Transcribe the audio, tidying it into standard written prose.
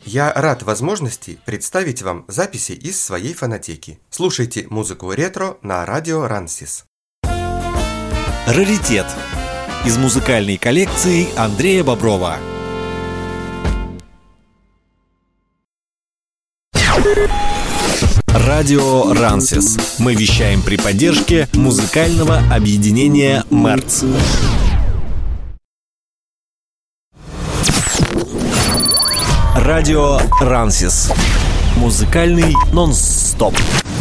Я рад возможности представить вам записи из своей фонотеки. Слушайте музыку ретро на радио Рансис. Раритет из музыкальной коллекции Андрея Боброва. Радио Рансис. Мы вещаем при поддержке музыкального объединения «Мерц». Радио Рансис. Музыкальный нон-стоп.